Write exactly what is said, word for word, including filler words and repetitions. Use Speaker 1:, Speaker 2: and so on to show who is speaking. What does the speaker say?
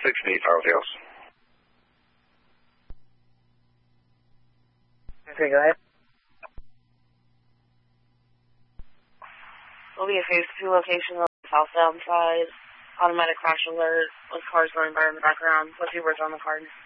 Speaker 1: six eight, Harley House.
Speaker 2: Okay, go ahead.
Speaker 3: Will be a phase two location on the southbound side. Automatic crash alert with cars going by in the background. What's your words on the card?